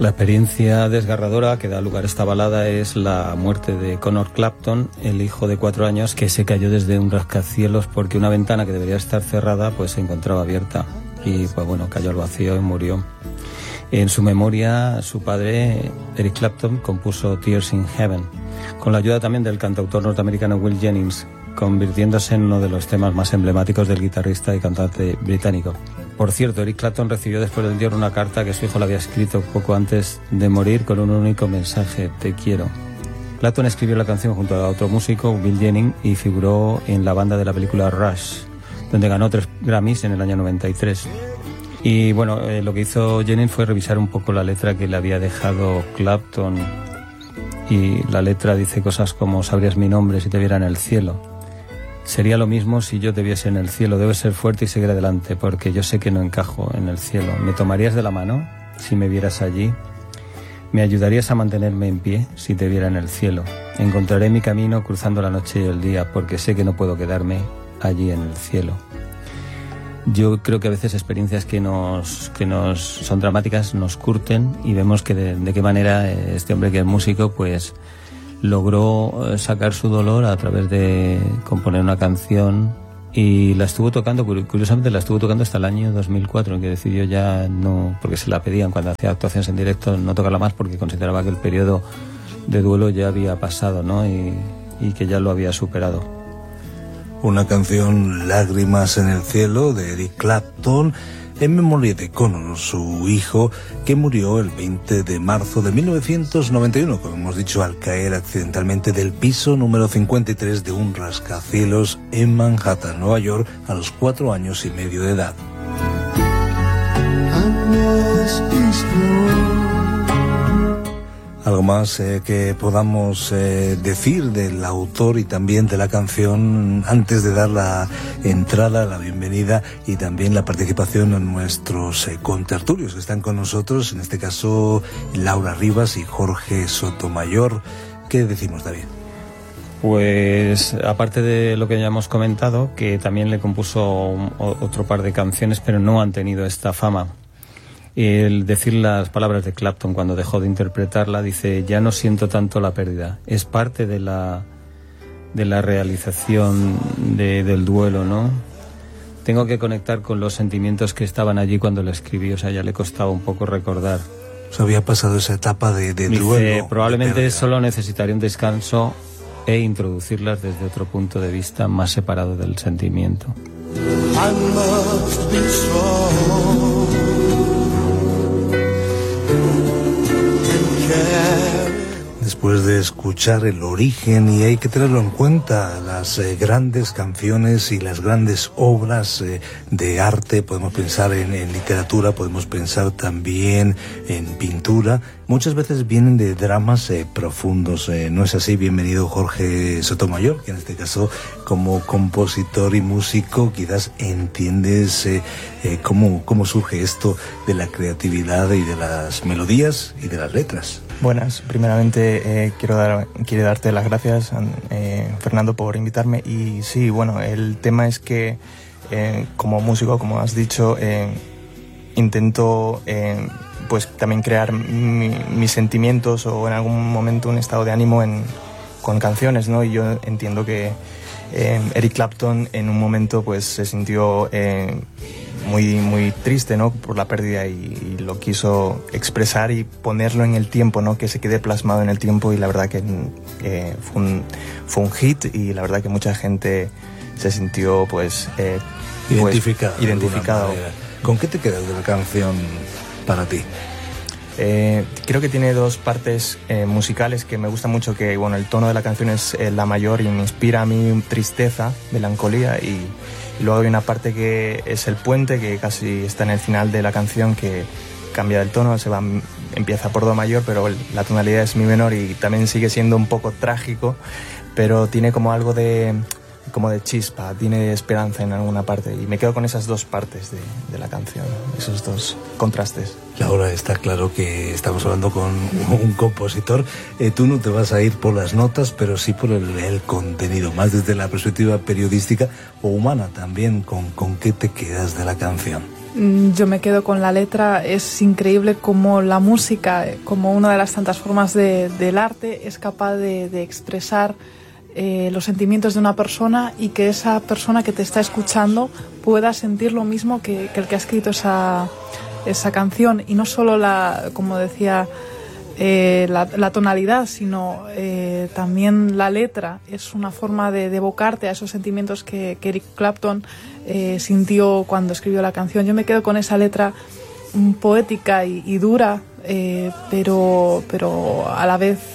La experiencia desgarradora que da lugar a esta balada es la muerte de Conor Clapton, el hijo de 4 años que se cayó desde un rascacielos porque una ventana que debería estar cerrada pues se encontraba abierta y pues bueno, cayó al vacío y murió. En su memoria, su padre, Eric Clapton, compuso Tears in Heaven, con la ayuda también del cantautor norteamericano Will Jennings, convirtiéndose en uno de los temas más emblemáticos del guitarrista y cantante británico. Por cierto, Eric Clapton recibió después del entierro una carta que su hijo le había escrito poco antes de morir con un único mensaje: te quiero. Clapton escribió la canción junto a otro músico, Will Jennings, y figuró en la banda de la película Rush, donde ganó 3 Grammys en el año 93. Y bueno, lo que hizo Jennings fue revisar un poco la letra que le había dejado Clapton, y la letra dice cosas como: sabrías mi nombre si te viera en el cielo. Sería lo mismo si yo te viese en el cielo. Debes ser fuerte y seguir adelante, porque yo sé que no encajo en el cielo. ¿Me tomarías de la mano si me vieras allí? ¿Me ayudarías a mantenerme en pie si te viera en el cielo? Encontraré mi camino cruzando la noche y el día, porque sé que no puedo quedarme allí en el cielo. Yo creo que a veces experiencias que nos son dramáticas nos curten, y vemos que de qué manera este hombre, que es músico, pues logró sacar su dolor a través de componer una canción, y la estuvo tocando, curiosamente la estuvo tocando hasta el año 2004, en que decidió ya no, porque se la pedían cuando hacía actuaciones en directo, no tocarla más porque consideraba que el periodo de duelo ya había pasado, ¿no? Y que ya lo había superado. Una canción, Lágrimas en el cielo, de Eric Clapton, en memoria de Conor, su hijo, que murió el 20 de marzo de 1991, como hemos dicho, al caer accidentalmente del piso número 53 de un rascacielos en Manhattan, Nueva York, a los 4 años y medio de edad. Algo más que podamos decir del autor y también de la canción antes de dar la entrada, la bienvenida y también la participación a nuestros contertulios que están con nosotros, en este caso Laura Rivas y Jorge Sotomayor. ¿Qué decimos, David? Pues aparte de lo que ya hemos comentado, que también le compuso otro par de canciones, pero no han tenido esta fama. El decir las palabras de Clapton cuando dejó de interpretarla, dice: ya no siento tanto la pérdida, es parte de la realización del duelo, ¿no? Tengo que conectar con los sentimientos que estaban allí cuando lo escribí, o sea, ya le costaba un poco recordar. O sea, había pasado esa etapa de duelo. Probablemente solo necesitaría un descanso e introducirlas desde otro punto de vista más separado del sentimiento. I must be strong. Después de escuchar el origen, y hay que tenerlo en cuenta, las grandes canciones y las grandes obras de arte, podemos pensar en literatura, podemos pensar también en pintura, muchas veces vienen de dramas profundos, ¿no es así? Bienvenido, Jorge Sotomayor, que en este caso, como compositor y músico, quizás entiendes cómo surge esto de la creatividad y de las melodías y de las letras. Buenas, primeramente quiero darte las gracias, Fernando, por invitarme. Y sí, bueno, el tema es que como músico, como has dicho, intento pues también crear mis sentimientos o en algún momento un estado de ánimo con canciones, ¿no? Y yo entiendo que Eric Clapton en un momento pues se sintió muy triste, ¿no? Por la pérdida, y lo quiso expresar y ponerlo en el tiempo, ¿no? Que se quede plasmado en el tiempo, y la verdad que fue un hit, y la verdad que mucha gente se sintió pues identificado. ¿Con qué te quedas de la canción para ti? Creo que tiene 2 partes musicales que me gustan mucho, que bueno, el tono de la canción es la mayor y me inspira a mí tristeza, melancolía, y luego hay una parte que es el puente, que casi está en el final de la canción, que cambia el tono, empieza por do mayor, pero la tonalidad es mi menor, y también sigue siendo un poco trágico, pero tiene como algo de chispa, tiene esperanza en alguna parte, y me quedo con esas 2 partes de la canción, esos 2 contrastes. Laura, está claro que estamos hablando con un compositor. Tú no te vas a ir por las notas, pero sí por el contenido, más desde la perspectiva periodística o humana también. ¿Con qué te quedas de la canción? Yo me quedo con la letra. Es increíble cómo la música, como una de las tantas formas del arte, es capaz de expresar los sentimientos de una persona, y que esa persona que te está escuchando pueda sentir lo mismo que el que ha escrito esa canción. Y no solo como decía, la tonalidad, sino también la letra es una forma de evocarte a esos sentimientos que Eric Clapton sintió cuando escribió la canción. Yo me quedo con esa letra poética y dura, pero a la vez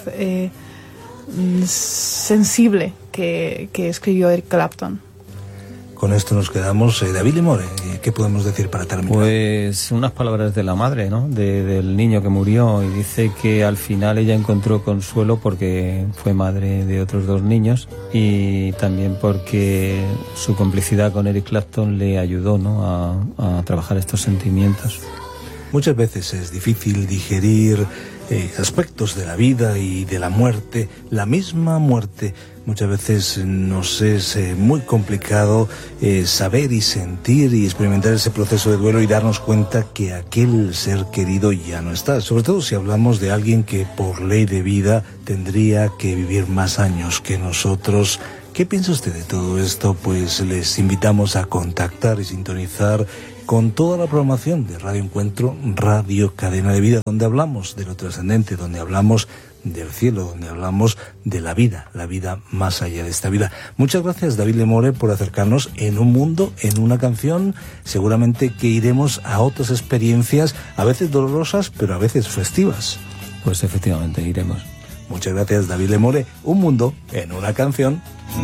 sensible que escribió Eric Clapton. Con esto nos quedamos. David Limore, ¿qué podemos decir para terminar? Pues unas palabras de la madre, ¿no? Del niño que murió, y dice que al final ella encontró consuelo porque fue madre de otros 2 niños, y también porque su complicidad con Eric Clapton le ayudó, ¿no?, a trabajar estos sentimientos. Muchas veces es difícil digerir aspectos de la vida y de la muerte. La misma muerte muchas veces nos es muy complicado saber y sentir y experimentar ese proceso de duelo y darnos cuenta que aquel ser querido ya no está. Sobre todo si hablamos de alguien que por ley de vida tendría que vivir más años que nosotros. ¿Qué piensa usted de todo esto? Pues les invitamos a contactar y sintonizar con toda la programación de Radio Encuentro, Radio Cadena de Vida, donde hablamos de lo trascendente, donde hablamos del cielo, donde hablamos de la vida más allá de esta vida. Muchas gracias, David Limore, por acercarnos en un mundo, en una canción. Seguramente que iremos a otras experiencias, a veces dolorosas, pero a veces festivas. Pues efectivamente, iremos. Muchas gracias, David Limore. Un mundo en una canción.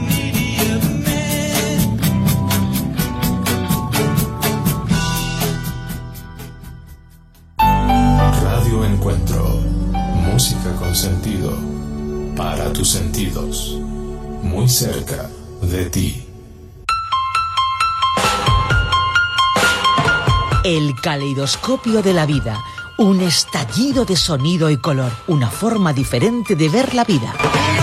Radio Encuentro. Música con sentido. Para tus sentidos. Muy cerca de ti. El caleidoscopio de la vida. Un estallido de sonido y color. Una forma diferente de ver la vida.